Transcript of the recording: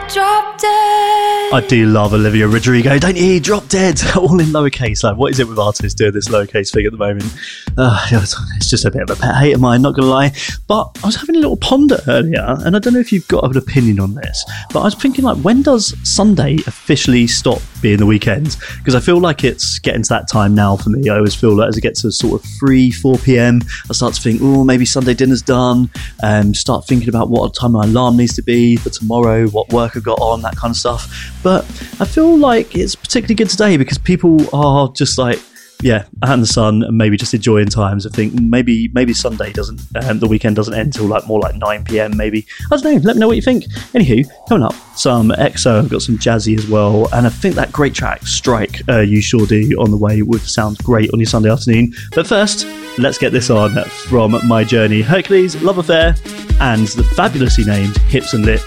Drop Dead. I do love Olivia Rodrigo, don't you? Drop Dead, all in lowercase. Like, what is it with artists doing this lowercase thing at the moment? It's just a bit of a pet hate of mine, not going to lie. But I was having a little ponder earlier, and I don't know if you've got an opinion on this, but I was thinking, like, when does Sunday officially stop being the weekend? Because I feel like it's getting to that time now for me. I always feel like as it gets to sort of 4 p.m, I start to think, oh, maybe Sunday dinner's done. Start thinking about what time my alarm needs to be for tomorrow, what work I've got on, that kind of stuff. But I feel like it's particularly good today because people are just like, yeah, out in the sun and maybe just enjoying times. I think maybe Sunday doesn't, the weekend doesn't end till like more like 9 p.m. maybe. I don't know. Let me know what you think. Anywho, coming up, some EXO. I've got some Jazzy as well, and I think that great track Strike, You Sure Do, on the way would sound great on your Sunday afternoon. But first, let's get this on from My Journey, Hercules, Love Affair, and the fabulously named Hips and Lips.